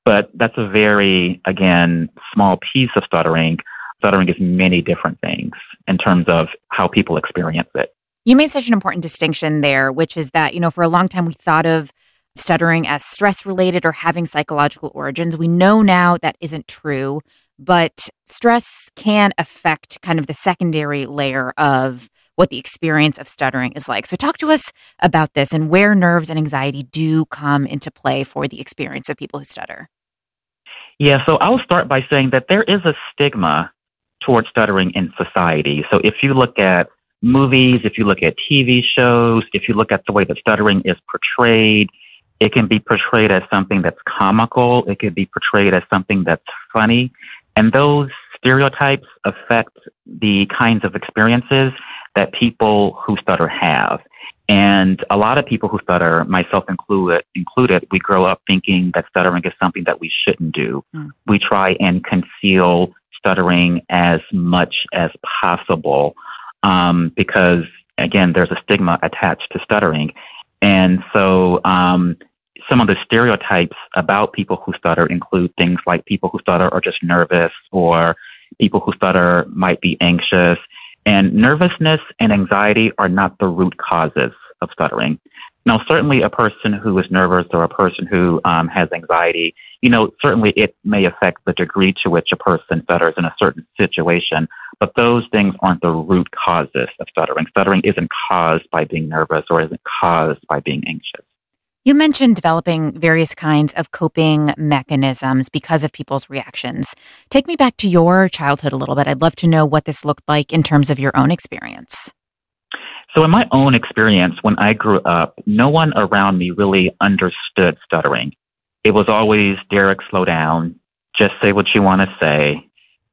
But that's a very, again, small piece of stuttering. Stuttering is many different things in terms of how people experience it. You made such an important distinction there, which is that, for a long time we thought of stuttering as stress related or having psychological origins. We know now that isn't true, but stress can affect kind of the secondary layer of what the experience of stuttering is like. So talk to us about this and where nerves and anxiety do come into play for the experience of people who stutter. Yeah, so I'll start by saying that there is a stigma towards stuttering in society. So if you look at movies, if you look at TV shows, if you look at the way that stuttering is portrayed, it can be portrayed as something that's comical. It could be portrayed as something that's funny. And those stereotypes affect the kinds of experiences that people who stutter have. And a lot of people who stutter, myself included, we grow up thinking that stuttering is something that we shouldn't do. We try and conceal stuttering as much as possible because, again, there's a stigma attached to stuttering. And so some of the stereotypes about people who stutter include things like people who stutter are just nervous, or people who stutter might be anxious. And nervousness and anxiety are not the root causes of stuttering. Now, certainly a person who is nervous or a person who has anxiety, certainly it may affect the degree to which a person stutters in a certain situation, but those things aren't the root causes of stuttering. Stuttering isn't caused by being nervous or isn't caused by being anxious. You mentioned developing various kinds of coping mechanisms because of people's reactions. Take me back to your childhood a little bit. I'd love to know what this looked like in terms of your own experience. So in my own experience, when I grew up, no one around me really understood stuttering. It was always, Derek, slow down, just say what you want to say.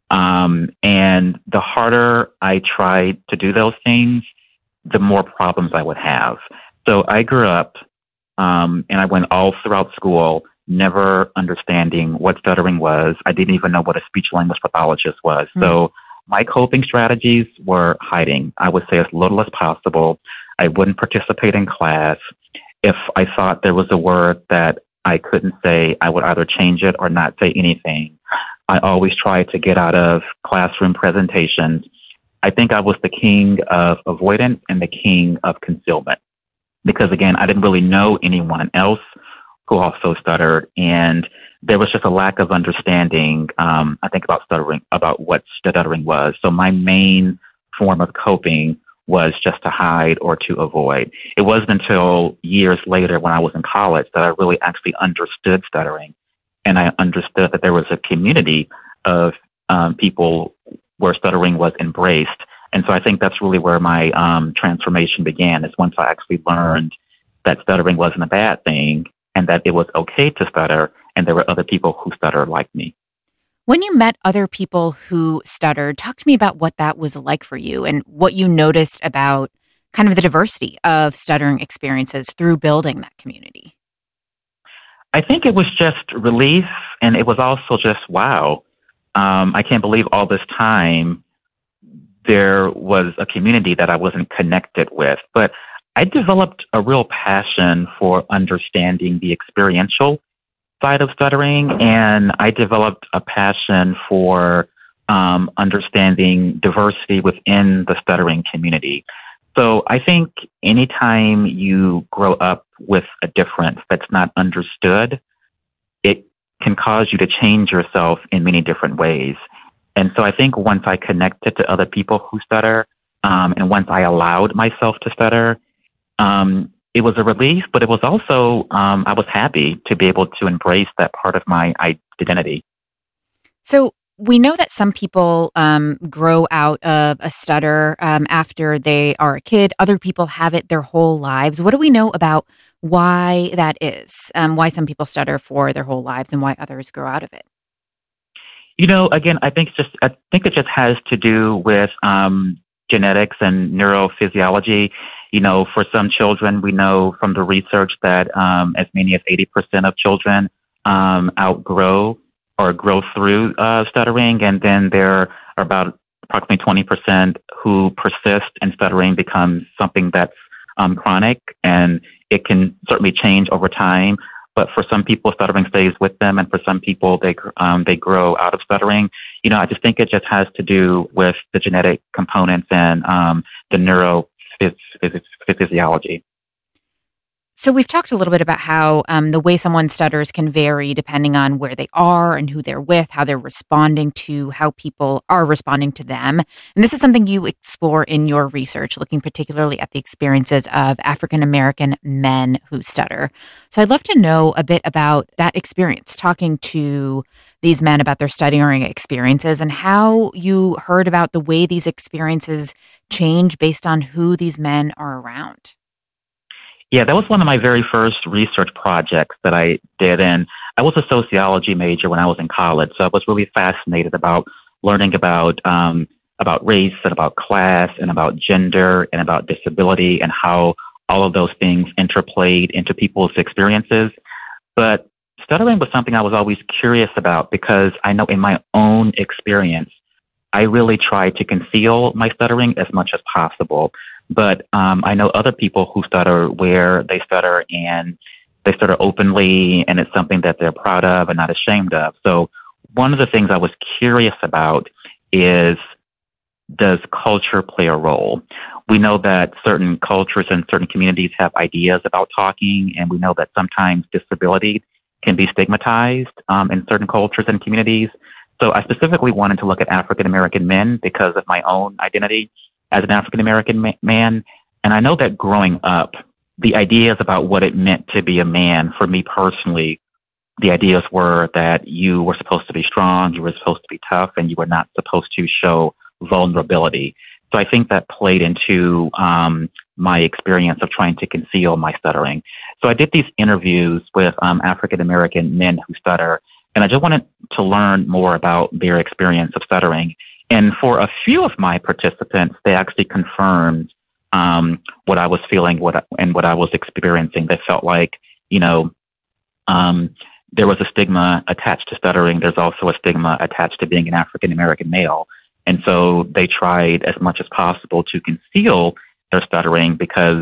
And the harder I tried to do those things, the more problems I would have. So I grew up and I went all throughout school, never understanding what stuttering was. I didn't even know what a speech language pathologist was. So my coping strategies were hiding. I would say as little as possible. I wouldn't participate in class. If I thought there was a word that I couldn't say, I would either change it or not say anything. I always tried to get out of classroom presentations. I think I was the king of avoidance and the king of concealment. Because again, I didn't really know anyone else who also stuttered, and there was just a lack of understanding, I think, about what stuttering was. So my main form of coping was just to hide or to avoid. It wasn't until years later when I was in college that I really actually understood stuttering, and I understood that there was a community of people where stuttering was embraced. And so I think that's really where my transformation began, is once I actually learned that stuttering wasn't a bad thing and that it was okay to stutter, and there were other people who stutter like me. When you met other people who stuttered, talk to me about what that was like for you and what you noticed about kind of the diversity of stuttering experiences through building that community. I think it was just relief, and it was also just, wow, I can't believe all this time there was a community that I wasn't connected with. But I developed a real passion for understanding the experiential side of stuttering, and I developed a passion for understanding diversity within the stuttering community. So I think anytime you grow up with a difference that's not understood, it can cause you to change yourself in many different ways. And so I think once I connected to other people who stutter, and once I allowed myself to stutter, it was a relief, but it was also, I was happy to be able to embrace that part of my identity. So we know that some people grow out of a stutter after they are a kid. Other people have it their whole lives. What do we know about why that is? Why some people stutter for their whole lives and why others grow out of it? Again, I think it just has to do with genetics and neurophysiology. For some children, we know from the research that as many as 80% of children outgrow or grow through stuttering, and then there are about approximately 20% who persist, and stuttering becomes something that's chronic, and it can certainly change over time. but for some people, stuttering stays with them, and for some people, they grow out of stuttering. I just think it just has to do with the genetic components and the neurophysiology. So we've talked a little bit about how the way someone stutters can vary depending on where they are and who they're with, how they're responding to how people are responding to them. And this is something you explore in your research, looking particularly at the experiences of African American men who stutter. So I'd love to know a bit about that experience, talking to these men about their stuttering experiences and how you heard about the way these experiences change based on who these men are around. Yeah, that was one of my very first research projects that I did. And I was a sociology major when I was in college. So I was really fascinated about learning about race and about class and about gender and about disability and how all of those things interplayed into people's experiences. But stuttering was something I was always curious about because I know in my own experience, I really try to conceal my stuttering as much as possible. But I know other people who stutter where they stutter and they stutter openly, and it's something that they're proud of and not ashamed of. So one of the things I was curious about is, does culture play a role? We know that certain cultures and certain communities have ideas about talking, and we know that sometimes disability can be stigmatized in certain cultures and communities. So I specifically wanted to look at African American men because of my own identity as an African American man. And I know that growing up, the ideas about what it meant to be a man, for me personally, the ideas were that you were supposed to be strong, you were supposed to be tough, and you were not supposed to show vulnerability. So I think that played into my experience of trying to conceal my stuttering. So I did these interviews with African American men who stutter, and I just wanted to learn more about their experience of stuttering. And for a few of my participants, they actually confirmed what I was feeling, what I was experiencing. They felt like, there was a stigma attached to stuttering. There's also a stigma attached to being an African American male. And so they tried as much as possible to conceal their stuttering because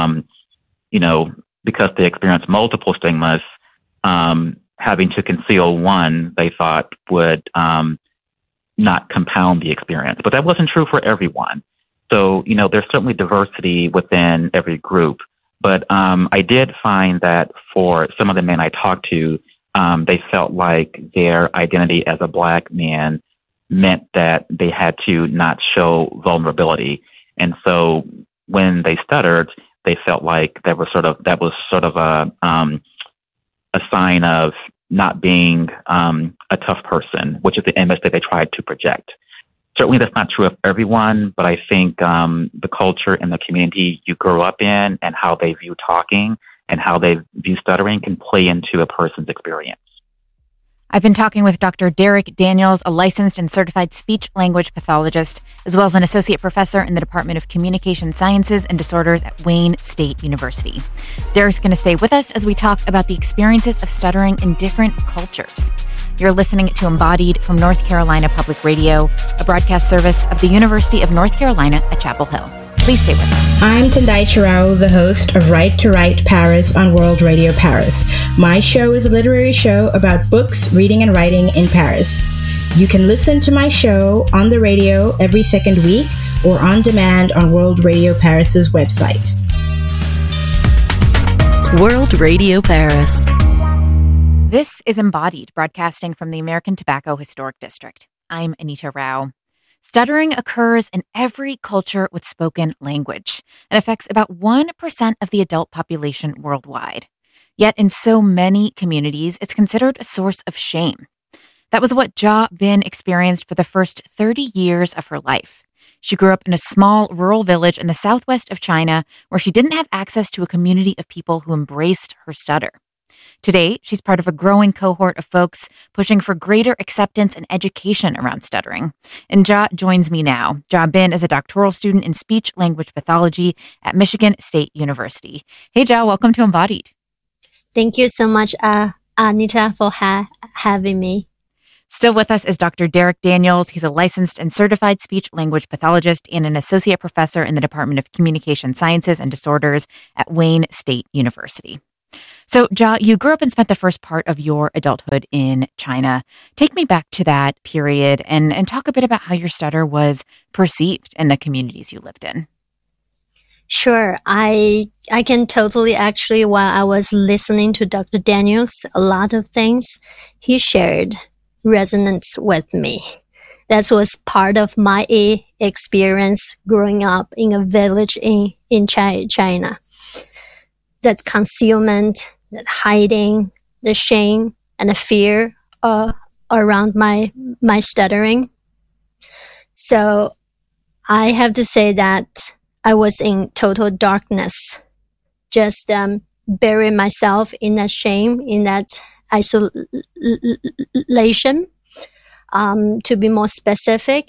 they experienced multiple stigmas, having to conceal one they thought would not compound the experience. But that wasn't true for everyone. So, there's certainly diversity within every group. But I did find that for some of the men I talked to, they felt like their identity as a Black man meant that they had to not show vulnerability. And so when they stuttered, they felt like that was sort of a sign of not being a tough person, which is the image that they tried to project. Certainly that's not true of everyone, but I think the culture and the community you grow up in and how they view talking and how they view stuttering can play into a person's experience. I've been talking with Dr. Derek Daniels, a licensed and certified speech-language pathologist, as well as an associate professor in the Department of Communication Sciences and Disorders at Wayne State University. Derek's going to stay with us as we talk about the experiences of stuttering in different cultures. You're listening to Embodied from North Carolina Public Radio, a broadcast service of the University of North Carolina at Chapel Hill. Please stay with us. I'm Tendai Chirao, the host of Right to Write Paris on World Radio Paris. My show is a literary show about books, reading, and writing in Paris. You can listen to my show on the radio every second week or on demand on World Radio Paris's website. World Radio Paris. This is Embodied, broadcasting from the American Tobacco Historic District. I'm Anita Rao. Stuttering occurs in every culture with spoken language and affects about 1% of the adult population worldwide. Yet in so many communities, it's considered a source of shame. That was what Jia Bin experienced for the first 30 years of her life. She grew up in a small rural village in the southwest of China where she didn't have access to a community of people who embraced her stutter. Today, she's part of a growing cohort of folks pushing for greater acceptance and education around stuttering. And Jia joins me now. Jia Bin is a doctoral student in speech-language pathology at Michigan State University. Hey, Jia, welcome to Embodied. Thank you so much, Anita, for having me. Still with us is Dr. Derek Daniels. He's a licensed and certified speech-language pathologist and an associate professor in the Department of Communication Sciences and Disorders at Wayne State University. So, Jia, you grew up and spent the first part of your adulthood in China. Take me back to that period and talk a bit about how your stutter was perceived in the communities you lived in. Sure. I can totally actually, while I was listening to Dr. Daniels, a lot of things he shared resonance with me. That was part of my experience growing up in a village in China. That concealment, that hiding, the shame and the fear around my stuttering. So I have to say that I was in total darkness, just bury myself in that shame, in that isolation. To be more specific,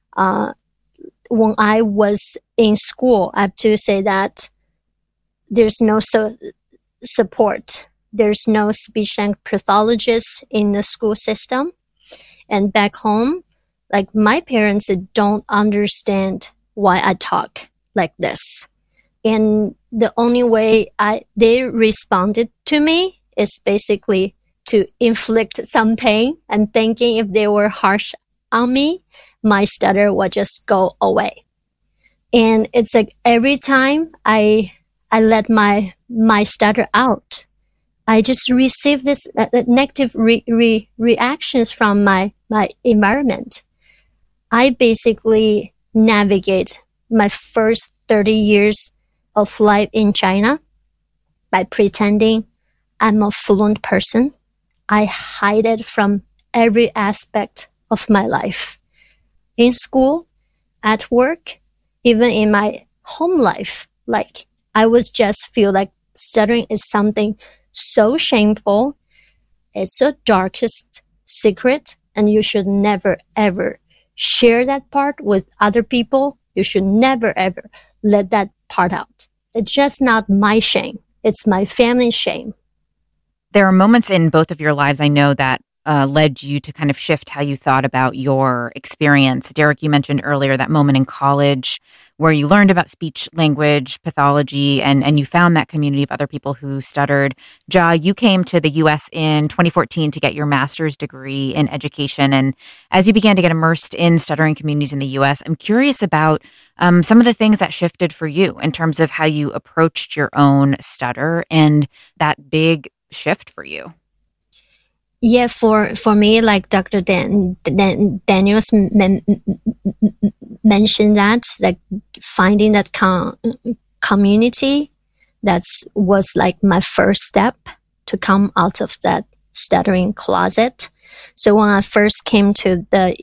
when I was in school, I have to say that there's no support. There's no speech language pathologist in the school system. And back home, like my parents don't understand why I talk like this. And the only way they responded to me is basically to inflict some pain and thinking if they were harsh on me, my stutter would just go away. And it's like every time I let my stutter out, I just receive this negative reactions from my environment. I basically navigate my first 30 years of life in China by pretending I'm a fluent person. I hide it from every aspect of my life. In school, at work, even in my home life, like I was just feel like stuttering is something so shameful. It's a darkest secret, and you should never ever share that part with other people. You should never ever let that part out. It's just not my shame. It's my family's shame. There are moments in both of your lives, I know, that led you to kind of shift how you thought about your experience. Derek, you mentioned earlier that moment in college where you learned about speech language pathology and you found that community of other people who stuttered. Jia, you came to the U.S. in 2014 to get your master's degree in education. And as you began to get immersed in stuttering communities in the U.S., I'm curious about some of the things that shifted for you in terms of how you approached your own stutter and that big shift for you. Yeah, for me, like Dr. Daniels mentioned that, like finding that community, that was like my first step to come out of that stuttering closet. So when I first came to the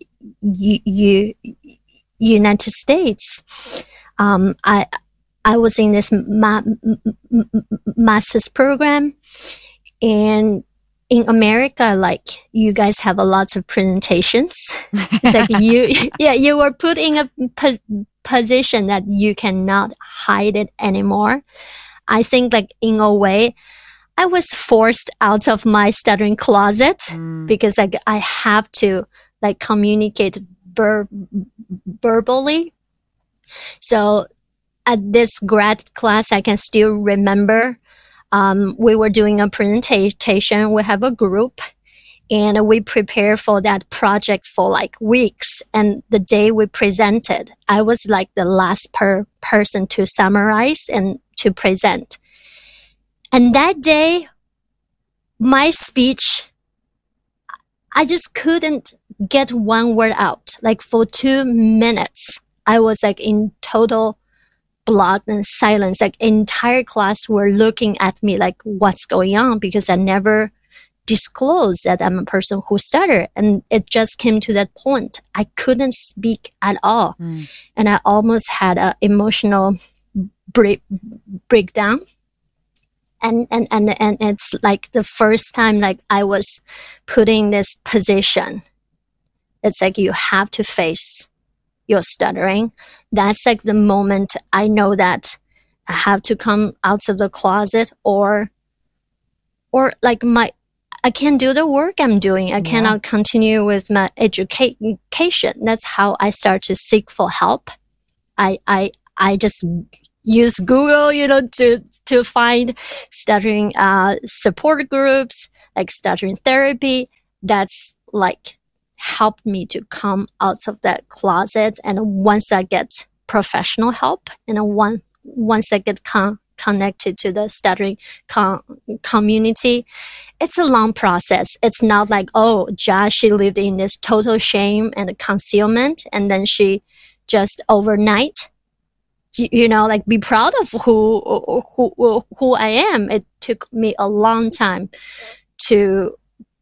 United States, I was in this master's program, and in America, like you guys have a lot of presentations. It's like you were put in a position that you cannot hide it anymore. I think like in a way, I was forced out of my stuttering closet because like I have to like communicate verbally. So at this grad class, I can still remember we were doing a presentation. We have a group and we prepare for that project for like weeks. And the day we presented, I was like the last person to summarize and to present. And that day, my speech, I just couldn't get one word out. Like for 2 minutes, I was like in total block and silence. Like entire class were looking at me like, what's going on? Because I never disclosed that I'm a person who stuttered. And it just came to that point. I couldn't speak at all. And I almost had an emotional breakdown. And it's like the first time like I was put in this position. It's like you have to face your stuttering. That's like the moment I know that I have to come out of the closet or like I can't do the work I'm doing. I cannot continue with my education. That's how I start to seek for help. I just use Google, to to find stuttering support groups, like stuttering therapy. That's like helped me to come out of that closet. And once I get professional help, and once I get connected to the stuttering community, it's a long process. It's not like, oh, Josh, she lived in this total shame and concealment, and then she just overnight, like be proud of who I am. It took me a long time to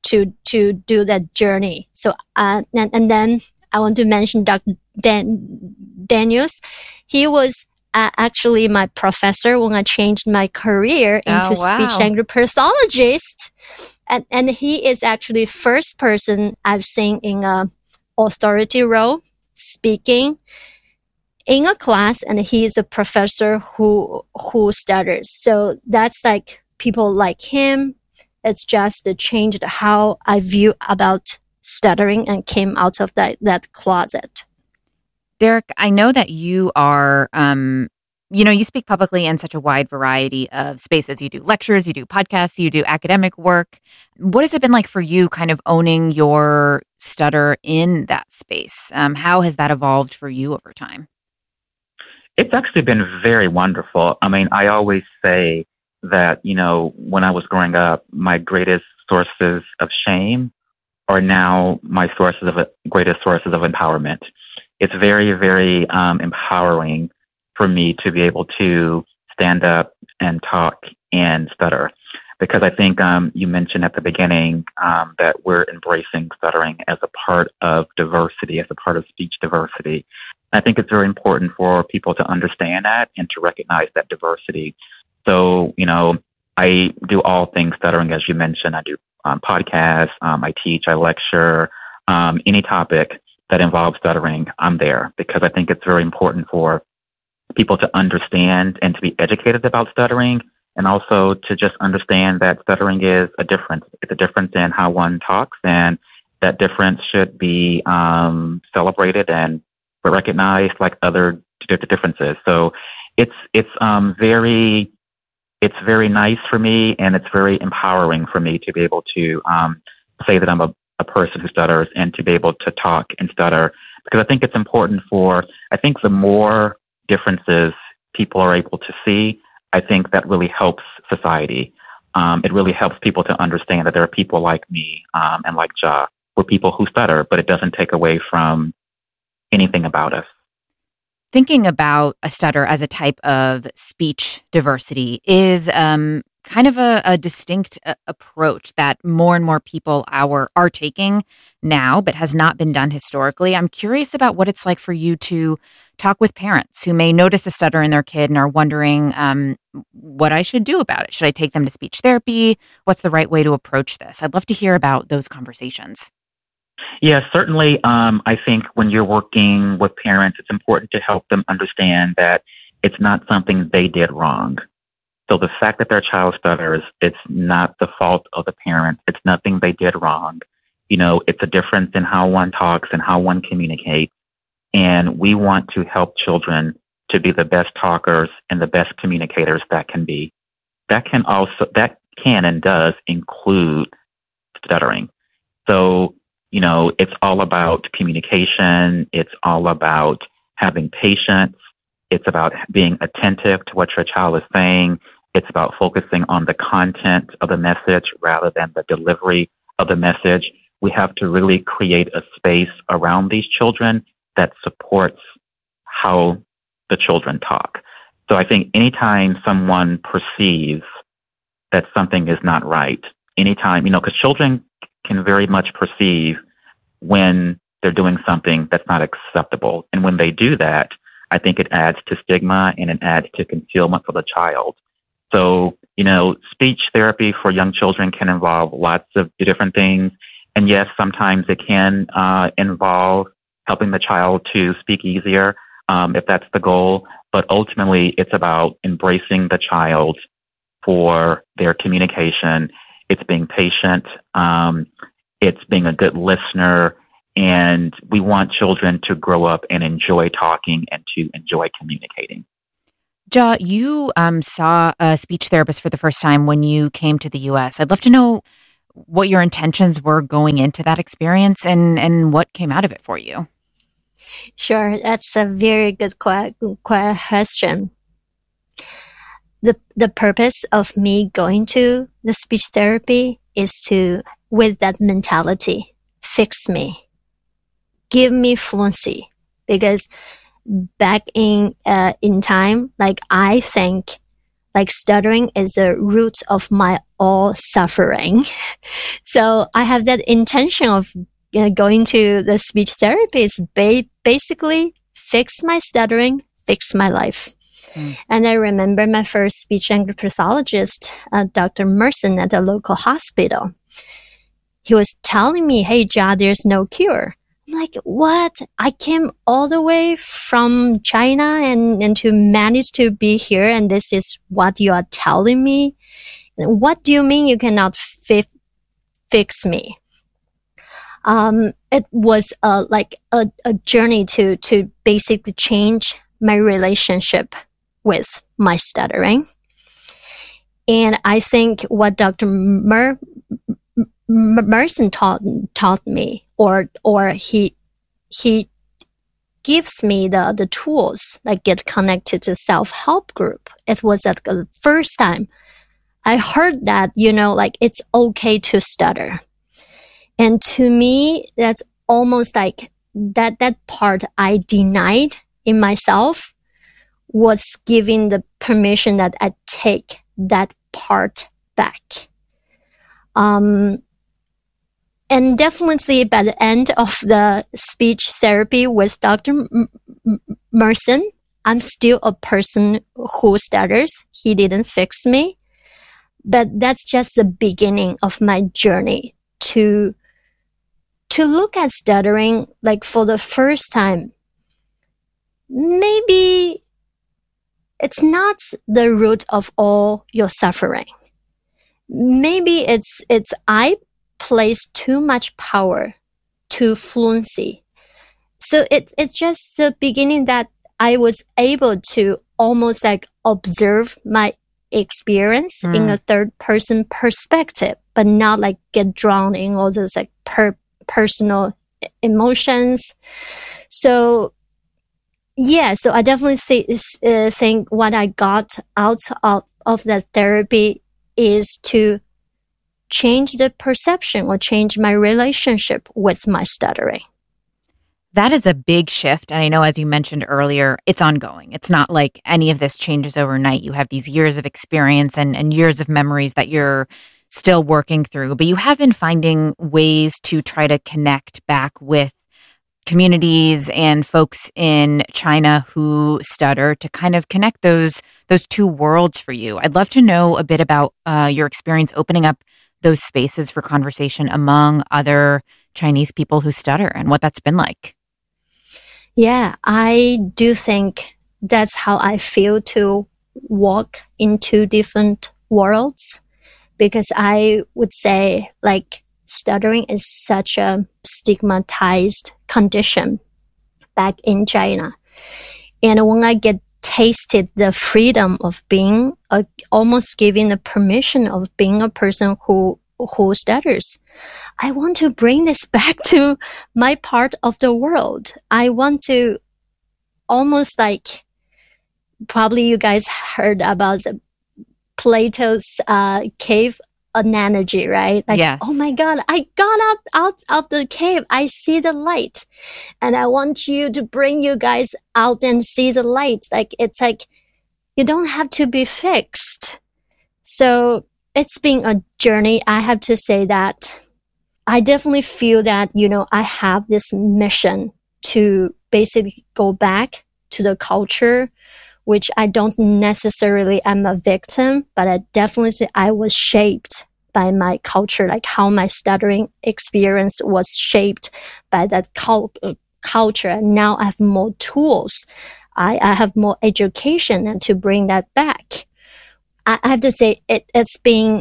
do that journey. So and then I want to mention Dr. Daniels. He was actually my professor when I changed my career into speech language pathologist, and he is actually first person I've seen in a authority role speaking in a class, and he is a professor who stutters. So that's like people like him. It's just changed how I view about stuttering and came out of that closet. Derek, I know that you are, you speak publicly in such a wide variety of spaces. You do lectures, you do podcasts, you do academic work. What has it been like for you kind of owning your stutter in that space? How has that evolved for you over time? It's actually been very wonderful. I mean, I always say that, when I was growing up, my greatest sources of shame are now my greatest sources of empowerment. It's very, very empowering for me to be able to stand up and talk and stutter. Because I think you mentioned at the beginning that we're embracing stuttering as a part of diversity, as a part of speech diversity. I think it's very important for people to understand that and to recognize that diversity. So, I do all things stuttering, as you mentioned. I do podcasts, I teach, I lecture, any topic that involves stuttering, I'm there, because I think it's very important for people to understand and to be educated about stuttering, and also to just understand that stuttering is a difference. It's a difference in how one talks, and that difference should be celebrated and recognized like other differences. So it's very nice for me, and it's very empowering for me to be able to say that I'm a person who stutters and to be able to talk and stutter, because I think it's important the more differences people are able to see, I think that really helps society. It really helps people to understand that there are people like me and like Ja, we're people who stutter, but it doesn't take away from anything about us. Thinking about a stutter as a type of speech diversity is kind of a distinct approach that more and more people are taking now, but has not been done historically. I'm curious about what it's like for you to talk with parents who may notice a stutter in their kid and are wondering what I should do about it. Should I take them to speech therapy? What's the right way to approach this? I'd love to hear about those conversations. Yeah, certainly. I think when you're working with parents, it's important to help them understand that it's not something they did wrong. So the fact that their child stutters, it's not the fault of the parent. It's nothing they did wrong. It's a difference in how one talks and how one communicates. And we want to help children to be the best talkers and the best communicators that can be. That can and does include stuttering. So, it's all about communication. It's all about having patience. It's about being attentive to what your child is saying. It's about focusing on the content of the message rather than the delivery of the message. We have to really create a space around these children that supports how the children talk. So I think anytime someone perceives that something is not right, anytime, because children can very much perceive when they're doing something that's not acceptable. And when they do that, I think it adds to stigma and it adds to concealment for the child. So, speech therapy for young children can involve lots of different things. And yes, sometimes it can involve helping the child to speak easier, if that's the goal. But ultimately, it's about embracing the child for their communication. It's being patient. It's being a good listener. And we want children to grow up and enjoy talking and to enjoy communicating. Ja, you saw a speech therapist for the first time when you came to the U.S. I'd love to know what your intentions were going into that experience and what came out of it for you. Sure, that's a very good question. The purpose of me going to the speech therapy is to, with that mentality, fix me, give me fluency. Because back in time, like I think, like stuttering is the root of my all suffering. So I have that intention of going to the speech therapy is basically fix my stuttering, fix my life. And I remember my first speech language pathologist, Dr. Merson at the local hospital. He was telling me, hey, Ja, there's no cure. I'm like, what? I came all the way from China and to manage to be here, and this is what you are telling me? What do you mean you cannot fix me? It was like a journey to basically change my relationship with my stuttering. And I think what Dr. Merson taught me, or he gives me the tools, like get connected to self-help group. It was at the first time I heard that, like it's okay to stutter. And to me, that's almost like that part I denied in myself was giving the permission that I take that part back. And definitely by the end of the speech therapy with Dr. Merson, I'm still a person who stutters. He didn't fix me. But that's just the beginning of my journey to look at stuttering like for the first time. Maybe it's not the root of all your suffering. Maybe it's I place too much power to fluency. So it's just the beginning that I was able to almost like observe my experience in a third person perspective, but not like get drowned in all those like personal emotions. So yeah, so I definitely think what I got out of that therapy is to change the perception or change my relationship with my stuttering. That is a big shift. And I know, as you mentioned earlier, it's ongoing. It's not like any of this changes overnight. You have these years of experience and years of memories that you're still working through. But you have been finding ways to try to connect back with communities and folks in China who stutter to kind of connect those two worlds for you. I'd love to know a bit about your experience opening up those spaces for conversation among other Chinese people who stutter and what that's been like. Yeah, I do think that's how I feel to walk in two different worlds, because I would say like stuttering is such a stigmatized condition back in China. And when I get tasted the freedom of being almost giving the permission of being a person who stutters, I want to bring this back to my part of the world. I want to almost like, probably you guys heard about Plato's cave analogy, right? Like, yes. Oh my God, I got out of the cave. I see the light. And I want you to bring you guys out and see the light. Like, it's like, you don't have to be fixed. So it's been a journey. I have to say that I definitely feel that, I have this mission to basically go back to the culture, which I don't necessarily am a victim, but I was shaped by my culture, like how my stuttering experience was shaped by that culture. And now I have more tools. I have more education and to bring that back. I have to say it's been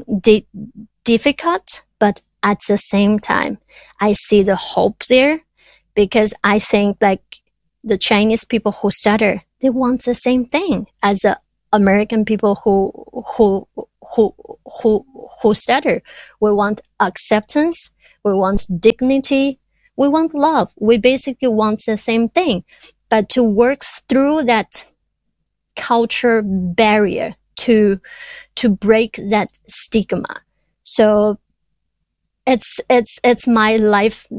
difficult, but at the same time, I see the hope there, because I think like the Chinese people who stutter, they want the same thing as American people who stutter. We want acceptance. We want dignity. We want love. We basically want the same thing, but to work through that culture barrier to break that stigma. So it's my life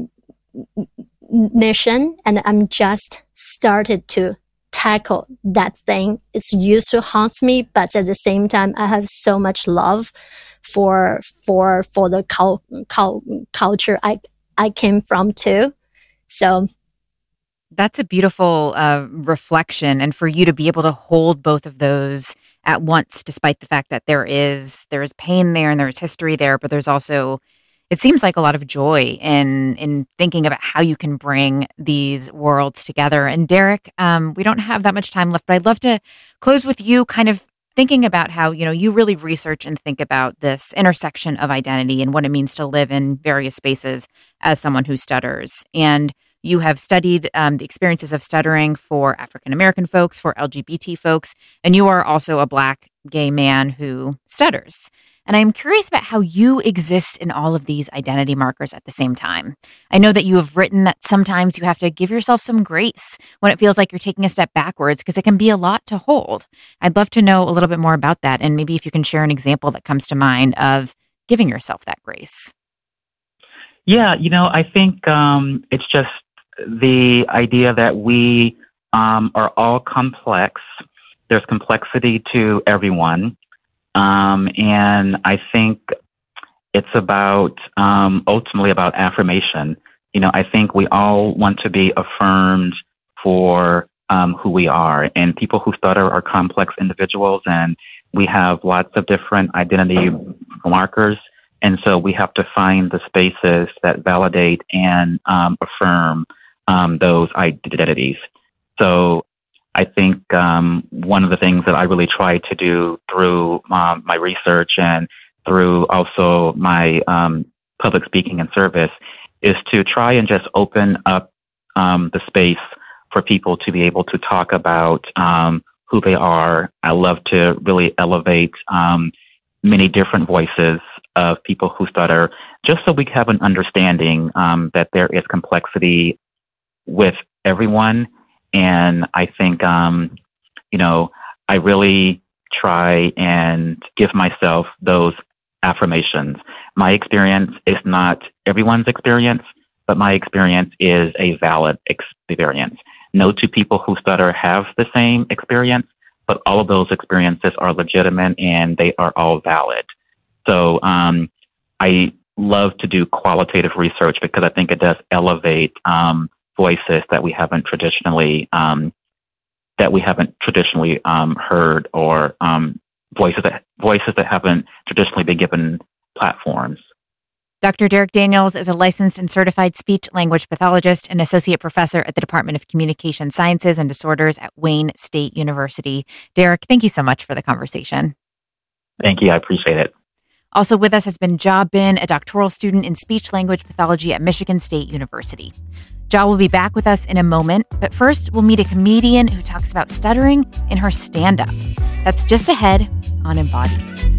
mission, and I'm just started to tackle that thing. It's used to haunt me, but at the same time, I have so much love for the culture I came from too. So that's a beautiful reflection, and for you to be able to hold both of those at once, despite the fact that there is pain there and there's history there, but there's also, it seems like, a lot of joy in thinking about how you can bring these worlds together. And Derek, we don't have that much time left, but I'd love to close with you kind of thinking about how, you really research and think about this intersection of identity and what it means to live in various spaces as someone who stutters. And you have studied the experiences of stuttering for African-American folks, for LGBT folks, and you are also a Black gay man who stutters. And I'm curious about how you exist in all of these identity markers at the same time. I know that you have written that sometimes you have to give yourself some grace when it feels like you're taking a step backwards, because it can be a lot to hold. I'd love to know a little bit more about that, and maybe if you can share an example that comes to mind of giving yourself that grace. Yeah, I think it's just the idea that we are all complex. There's complexity to everyone. And I think it's about, ultimately about affirmation. I think we all want to be affirmed for who we are. And people who stutter are complex individuals, and we have lots of different identity markers. And so we have to find the spaces that validate and affirm those identities. So I think one of the things that I really try to do through my research and through also my public speaking and service is to try and just open up the space for people to be able to talk about who they are. I love to really elevate many different voices of people who stutter, just so we have an understanding that there is complexity with everyone. And I think, I really try and give myself those affirmations. My experience is not everyone's experience, but my experience is a valid experience. No two people who stutter have the same experience, but all of those experiences are legitimate and they are all valid. So I love to do qualitative research because I think it does elevate voices that we haven't traditionally heard, or voices that haven't traditionally been given platforms. Dr. Derek Daniels is a licensed and certified speech-language pathologist and associate professor at the Department of Communication Sciences and Disorders at Wayne State University. Derek, thank you so much for the conversation. Thank you. I appreciate it. Also with us has been Jia Bin, a doctoral student in speech-language pathology at Michigan State University. Jia will be back with us in a moment, but first we'll meet a comedian who talks about stuttering in her stand-up. That's just ahead on Embodied.